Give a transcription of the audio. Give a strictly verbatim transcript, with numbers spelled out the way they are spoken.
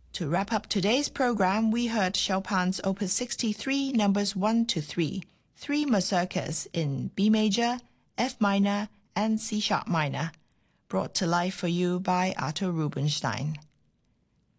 To wrap up today's program, we heard Chopin's Opus sixty-three, numbers one to three, three mazurkas in B major, F minor, and C sharp minor, brought to life for you by Arthur Rubinstein.